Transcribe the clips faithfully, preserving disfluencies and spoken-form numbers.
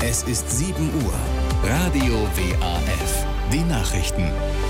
Es ist sieben Uhr. Radio W A F. Die Nachrichten.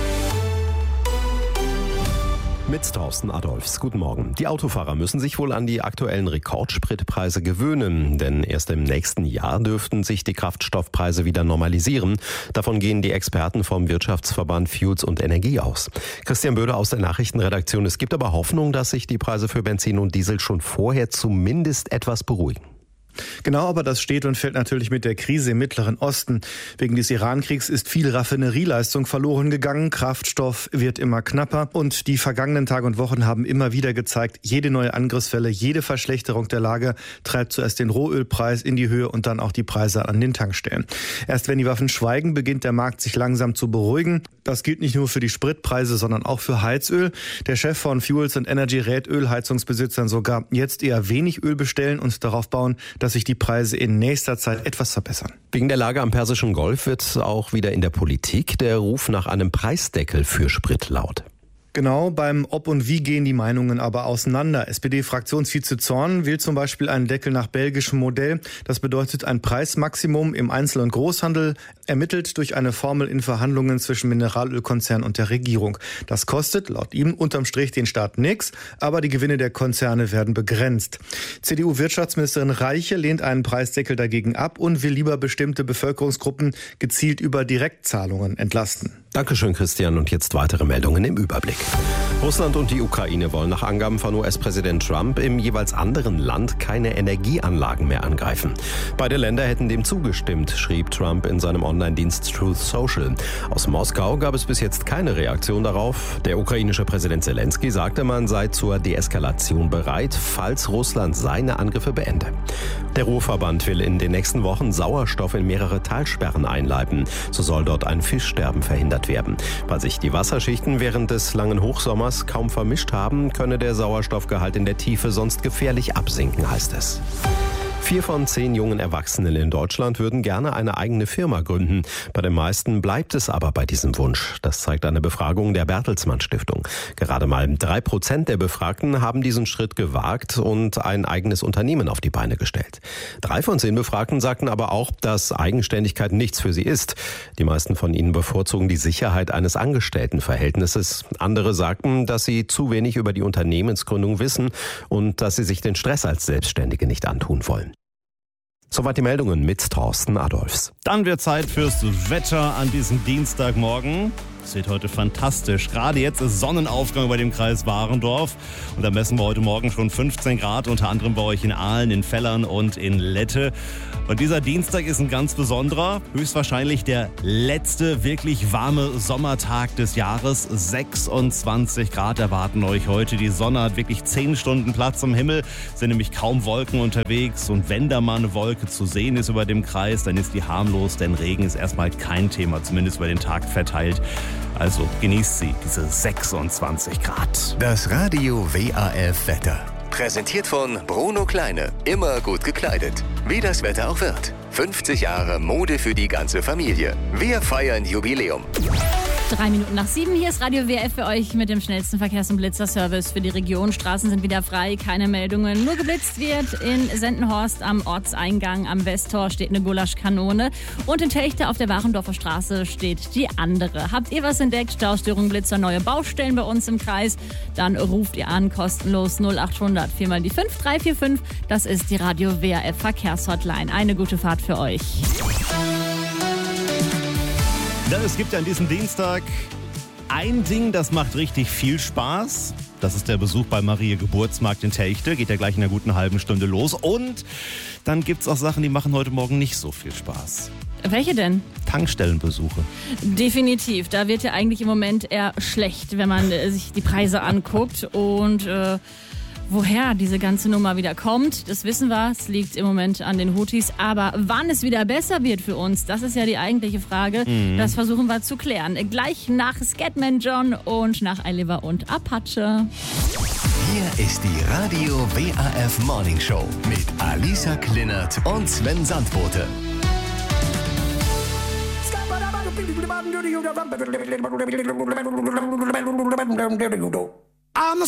Mit Thorsten Adolfs. Guten Morgen. Die Autofahrer müssen sich wohl an die aktuellen Rekordspritpreise gewöhnen, denn erst im nächsten Jahr dürften sich die Kraftstoffpreise wieder normalisieren. Davon gehen die Experten vom Wirtschaftsverband Fuels und Energie aus. Christian Böde aus der Nachrichtenredaktion. Es gibt aber Hoffnung, dass sich die Preise für Benzin und Diesel schon vorher zumindest etwas beruhigen. Genau, aber das steht und fällt natürlich mit der Krise im Mittleren Osten. Wegen des Irankriegs ist viel Raffinerieleistung verloren gegangen. Kraftstoff wird immer knapper. Und die vergangenen Tage und Wochen haben immer wieder gezeigt, jede neue Angriffswelle, jede Verschlechterung der Lage treibt zuerst den Rohölpreis in die Höhe und dann auch die Preise an den Tankstellen. Erst wenn die Waffen schweigen, beginnt der Markt sich langsam zu beruhigen. Das gilt nicht nur für die Spritpreise, sondern auch für Heizöl. Der Chef von Fuels and Energy rät Ölheizungsbesitzern sogar, jetzt eher wenig Öl bestellen und darauf bauen, dass sich die Preise in nächster Zeit etwas verbessern. Wegen der Lage am Persischen Golf wird auch wieder in der Politik der Ruf nach einem Preisdeckel für Sprit laut. Genau, beim Ob und Wie gehen die Meinungen aber auseinander. S P D-Fraktionsvize Zorn will zum Beispiel einen Deckel nach belgischem Modell. Das bedeutet ein Preismaximum im Einzel- und Großhandel, ermittelt durch eine Formel in Verhandlungen zwischen Mineralölkonzern und der Regierung. Das kostet laut ihm unterm Strich den Staat nichts, aber die Gewinne der Konzerne werden begrenzt. C D U-Wirtschaftsministerin Reiche lehnt einen Preisdeckel dagegen ab und will lieber bestimmte Bevölkerungsgruppen gezielt über Direktzahlungen entlasten. Dankeschön, Christian. Und jetzt weitere Meldungen im Überblick. Russland und die Ukraine wollen nach Angaben von U S-Präsident Trump im jeweils anderen Land keine Energieanlagen mehr angreifen. Beide Länder hätten dem zugestimmt, schrieb Trump in seinem Online-Dienst Truth Social. Aus Moskau gab es bis jetzt keine Reaktion darauf. Der ukrainische Präsident Zelensky sagte, man sei zur Deeskalation bereit, falls Russland seine Angriffe beende. Der Ruhrverband will in den nächsten Wochen Sauerstoff in mehrere Talsperren einleiten. So soll dort ein Fischsterben verhindert werden. Weil sich die Wasserschichten während des langen Hochsommers kaum vermischt haben, könne der Sauerstoffgehalt in der Tiefe sonst gefährlich absinken, heißt es. Vier von zehn jungen Erwachsenen in Deutschland würden gerne eine eigene Firma gründen. Bei den meisten bleibt es aber bei diesem Wunsch. Das zeigt eine Befragung der Bertelsmann Stiftung. Gerade mal drei Prozent der Befragten haben diesen Schritt gewagt und ein eigenes Unternehmen auf die Beine gestellt. Drei von zehn Befragten sagten aber auch, dass Eigenständigkeit nichts für sie ist. Die meisten von ihnen bevorzugen die Sicherheit eines Angestelltenverhältnisses. Andere sagten, dass sie zu wenig über die Unternehmensgründung wissen und dass sie sich den Stress als Selbstständige nicht antun wollen. Soweit die Meldungen mit Thorsten Adolfs. Dann wird Zeit fürs Wetter an diesem Dienstagmorgen. Es wird heute fantastisch. Gerade jetzt ist Sonnenaufgang über dem Kreis Warendorf. Und da messen wir heute Morgen schon fünfzehn Grad, unter anderem bei euch in Aalen, in Fellern und in Lette. Und dieser Dienstag ist ein ganz besonderer, höchstwahrscheinlich der letzte wirklich warme Sommertag des Jahres. sechsundzwanzig Grad erwarten euch heute. Die Sonne hat wirklich zehn Stunden Platz am Himmel, sind nämlich kaum Wolken unterwegs. Und wenn da mal eine Wolke zu sehen ist über dem Kreis, dann ist die harmlos, denn Regen ist erstmal kein Thema, zumindest über den Tag verteilt. Also genießt sie, diese sechsundzwanzig Grad. Das Radio W A F Wetter. Präsentiert von Bruno Kleine. Immer gut gekleidet. Wie das Wetter auch wird. fünfzig Jahre Mode für die ganze Familie. Wir feiern Jubiläum. Drei Minuten nach sieben, hier ist Radio W F für euch mit dem schnellsten Verkehrs- und Blitzerservice für die Region. Straßen sind wieder frei, keine Meldungen. Nur geblitzt wird in Sendenhorst am Ortseingang. Am Westtor steht eine Gulaschkanone. Und in Techte auf der Warendorfer Straße steht die andere. Habt ihr was entdeckt? Staustörung, Blitzer, neue Baustellen bei uns im Kreis? Dann ruft ihr an, kostenlos null achthundert vier mal die fünf drei vier fünf. Das ist die Radio W A F Verkehrshotline. Eine gute Fahrt für euch. Ja, es gibt ja an diesem Dienstag ein Ding, das macht richtig viel Spaß. Das ist der Besuch beim Maria Geburtsmarkt in Telchte. Geht ja gleich in einer guten halben Stunde los. Und dann gibt es auch Sachen, die machen heute Morgen nicht so viel Spaß. Welche denn? Tankstellenbesuche. Definitiv. Da wird ja eigentlich im Moment eher schlecht, wenn man äh, sich die Preise anguckt. Und äh, woher diese ganze Nummer wieder kommt, das wissen wir. Es liegt im Moment an den Houthis. Aber wann es wieder besser wird für uns, das ist ja die eigentliche Frage. Mhm. Das versuchen wir zu klären. Gleich nach Scatman John und nach Eiliver und Apache. Hier ist die Radio W A F Morning Show mit Alisa Klinnert und Sven Sandbote. I'm